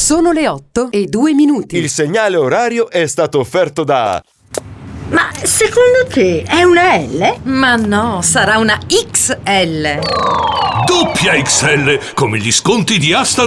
Sono le 8:02. Il segnale orario è stato offerto da... Ma secondo te è una L? Ma no, sarà una XL. Doppia XL, come gli sconti di Asta